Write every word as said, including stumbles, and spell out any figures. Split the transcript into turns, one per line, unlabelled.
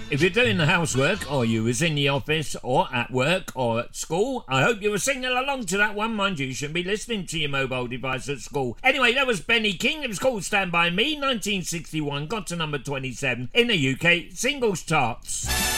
If you're doing the housework, or you was in the office, or at work, or at school, I hope you were singing along to that one. Mind you, you shouldn't be listening to your mobile device at school. Anyway, that was Benny King. It was called Stand By Me, nineteen sixty-one, got to number twenty-seven in the U K singles charts.